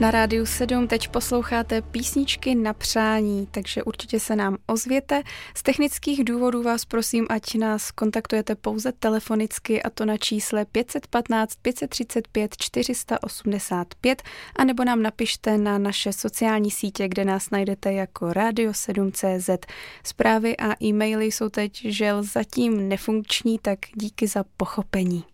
Na Rádiu 7 teď posloucháte písničky na přání, takže určitě se nám ozvěte. Z technických důvodů vás prosím, ať nás kontaktujete pouze telefonicky, a to na čísle 515 535 485, anebo nám napište na naše sociální sítě, kde nás najdete jako Radio7.cz. Zprávy a e-maily jsou teď žel zatím nefunkční, tak díky za pochopení.